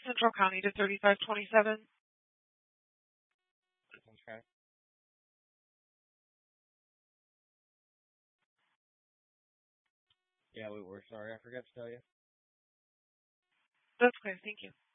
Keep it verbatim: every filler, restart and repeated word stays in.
Central County to thirty-five twenty-seven. Okay. Yeah, we were. Sorry, I forgot to tell you. That's okay. Thank you.